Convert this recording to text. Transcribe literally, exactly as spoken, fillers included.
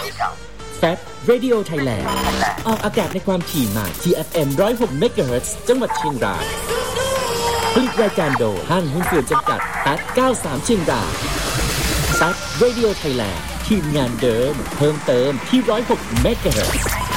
แฟต Radio Thailand ออกอากาศในความถี่ใหม่ ที เอฟ เอ็ม หนึ่งร้อยหก เมกะเฮิรตซ์ จังหวัดเชียงรายผลิตรายการโดยห้างหุ้นส่วนจำกัด แอท เก้าสิบสาม เชียงราย แฟต Radio Thailand ทีมงานเดิมเพิ่มเติมที่ หนึ่งร้อยหก เมกะเฮิรตซ์